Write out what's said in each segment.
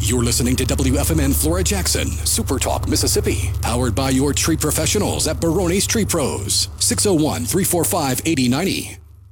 You're listening to WFMN Flora Jackson, Super Talk, Mississippi. Powered by your tree professionals at Barone's Tree Pros. 601-345-8090.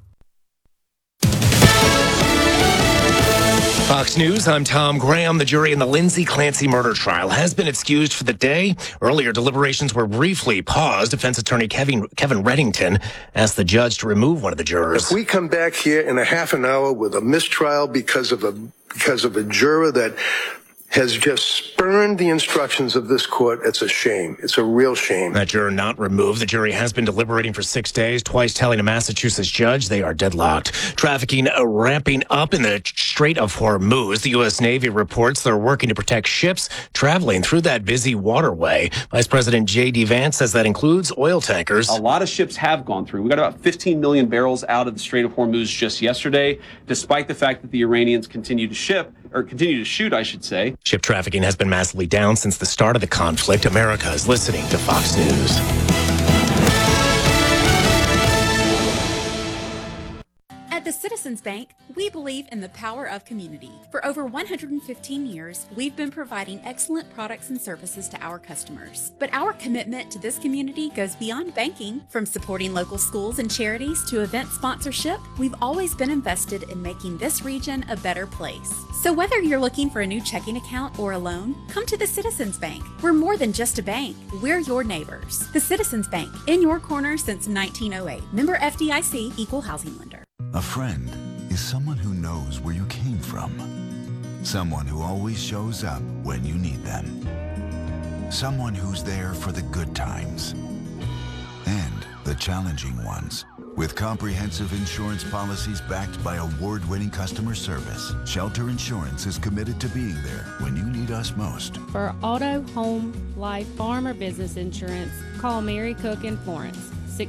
Fox News, I'm Tom Graham. The jury in the Lindsay Clancy murder trial has been excused for the day. Earlier, deliberations were briefly paused. Defense attorney Kevin Reddington asked the judge to remove one of the jurors. If we come back here in a half an hour with a mistrial because of a juror that has just spurned the instructions of this court, it's a shame. It's a real shame. That juror not removed. The jury has been deliberating for 6 days, twice telling a Massachusetts judge they are deadlocked. Trafficking ramping up in the Strait of Hormuz. The U.S. Navy reports they're working to protect ships traveling through that busy waterway. Vice President J.D. Vance says that includes oil tankers. A lot of ships have gone through. We got about 15 million barrels out of the Strait of Hormuz just yesterday, despite the fact that the Iranians continue to shoot, I should say. Ship trafficking has been massively down since the start of the conflict. America is listening to Fox News. At the Citizens Bank, we believe in the power of community. For over 115 years, we've been providing excellent products and services to our customers. But our commitment to this community goes beyond banking. From supporting local schools and charities to event sponsorship, we've always been invested in making this region a better place. So whether you're looking for a new checking account or a loan, come to the Citizens Bank. We're more than just a bank. We're your neighbors. The Citizens Bank, in your corner since 1908. Member FDIC, Equal Housing Lender. A friend is someone who knows where you came from. Someone who always shows up when you need them. Someone who's there for the good times and the challenging ones. With comprehensive insurance policies backed by award-winning customer service, Shelter Insurance is committed to being there when you need us most. For auto, home, life, farm, or business insurance, call Mary Cook in Florence,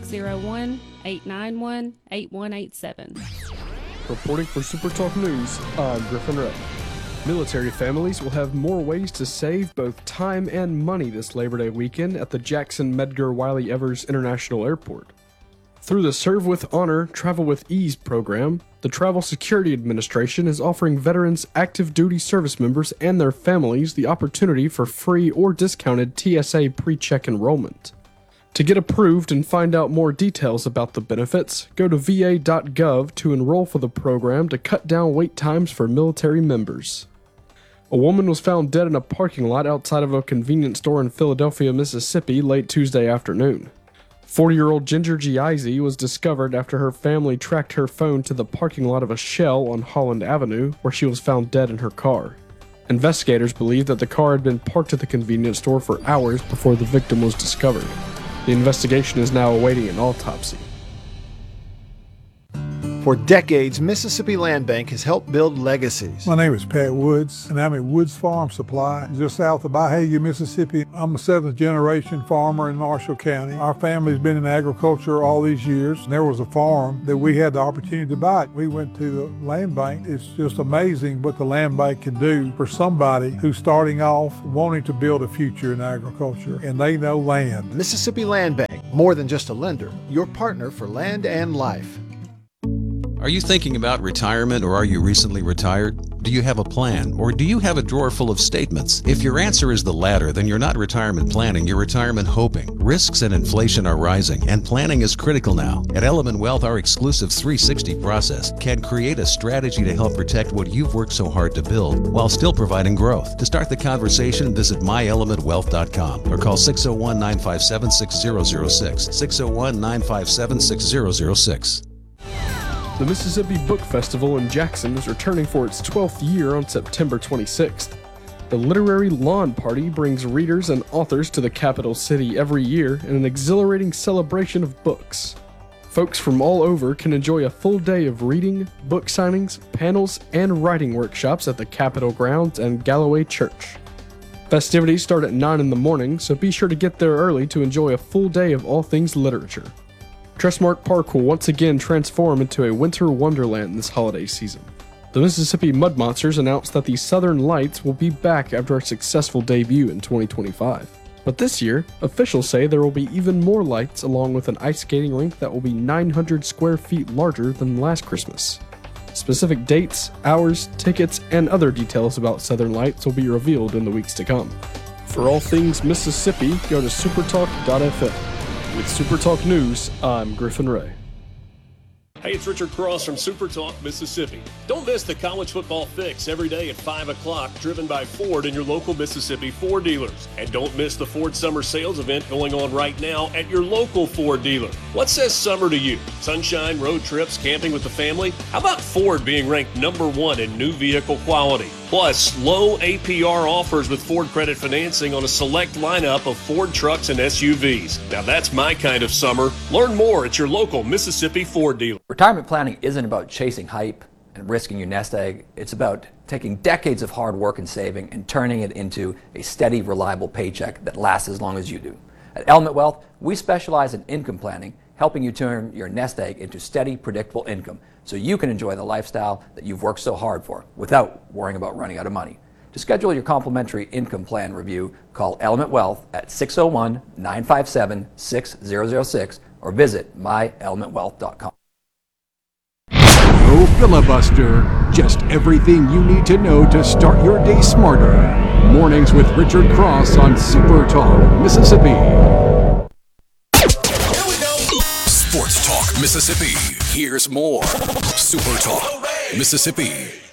601-891-8187. Reporting for Super Talk News, I'm Griffin Ray. Military families will have more ways to save both time and money this Labor Day weekend at the Jackson Medgar Wiley Evers International Airport. Through the Serve with Honor, Travel with Ease program, the Travel Security Administration is offering veterans, active duty service members, and their families the opportunity for free or discounted TSA pre-check enrollment. To get approved and find out more details about the benefits, go to va.gov to enroll for the program to cut down wait times for military members. A woman was found dead in a parking lot outside of a convenience store in Philadelphia, Mississippi late Tuesday afternoon. 40-year-old Ginger Giazi was discovered after her family tracked her phone to the parking lot of a Shell on Holland Avenue, where she was found dead in her car. Investigators believe that the car had been parked at the convenience store for hours before the victim was discovered. The investigation is now awaiting an autopsy. For decades, Mississippi Land Bank has helped build legacies. My name is Pat Woods, and I'm at Woods Farm Supply, just south of Byhalia, Mississippi. I'm a seventh-generation farmer in Marshall County. Our family's been in agriculture all these years. There was a farm that we had the opportunity to buy. We went to the land bank. It's just amazing what the land bank can do for somebody who's starting off wanting to build a future in agriculture, and they know land. Mississippi Land Bank, more than just a lender, your partner for land and life. Are you thinking about retirement, or are you recently retired? Do you have a plan, or do you have a drawer full of statements? If your answer is the latter, then you're not retirement planning, you're retirement hoping. Risks and inflation are rising, and planning is critical now. At Element Wealth, our exclusive 360 process can create a strategy to help protect what you've worked so hard to build while still providing growth. To start the conversation, visit myelementwealth.com or call 601-957-6006, 601-957-6006. The Mississippi Book Festival in Jackson is returning for its 12th year on September 26th. The Literary Lawn Party brings readers and authors to the capital city every year in an exhilarating celebration of books. Folks from all over can enjoy a full day of reading, book signings, panels, and writing workshops at the Capitol grounds and Galloway Church. Festivities start at 9 in the morning, so be sure to get there early to enjoy a full day of all things literature. Trustmark Park will once again transform into a winter wonderland this holiday season. The Mississippi Mud Monsters announced that the Southern Lights will be back after a successful debut in 2025. But this year, officials say there will be even more lights along with an ice skating rink that will be 900 square feet larger than last Christmas. Specific dates, hours, tickets, and other details about Southern Lights will be revealed in the weeks to come. For all things Mississippi, go to supertalk.fm. With Supertalk News, I'm Griffin Ray. Hey, it's Richard Cross from Super Talk, Mississippi. Don't miss the college football fix every day at 5 o'clock, driven by Ford and your local Mississippi Ford dealers. And don't miss the Ford Summer Sales event going on right now at your local Ford dealer. What says summer to you? Sunshine, road trips, camping with the family? How about Ford being ranked #1 in new vehicle quality? Plus, low APR offers with Ford Credit Financing on a select lineup of Ford trucks and SUVs. Now that's my kind of summer. Learn more at your local Mississippi Ford dealer. Retirement planning isn't about chasing hype and risking your nest egg. It's about taking decades of hard work and saving and turning it into a steady, reliable paycheck that lasts as long as you do. At Element Wealth, we specialize in income planning, helping you turn your nest egg into steady, predictable income so you can enjoy the lifestyle that you've worked so hard for without worrying about running out of money. To schedule your complimentary income plan review, call Element Wealth at 601-957-6006 or visit myelementwealth.com. No filibuster, just everything you need to know to start your day smarter. Mornings with Richard Cross on Super Talk, Mississippi. Sports Talk Mississippi. Here's more Super Talk Mississippi.